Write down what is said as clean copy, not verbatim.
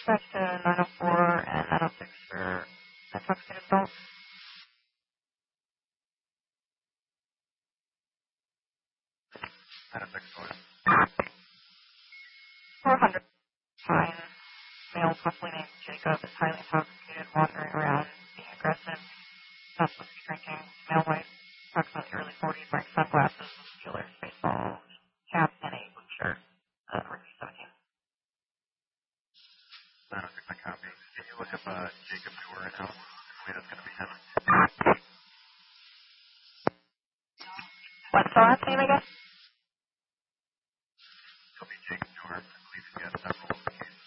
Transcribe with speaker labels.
Speaker 1: dispatch to 904 and 906 for intoxicated adults.
Speaker 2: 906 what?
Speaker 1: 400. Fine. Male, possibly named Jacob, is highly intoxicated, wandering around, being aggressive, not supposed to be drinking. Male white, approximately early 40s, wearing sunglasses, Steelers, baseball cap, and a blue shirt. Ricky 17.
Speaker 2: 906 my copy. Can you look up Jacob Tour and how that's going to be him?
Speaker 1: What's the last name again?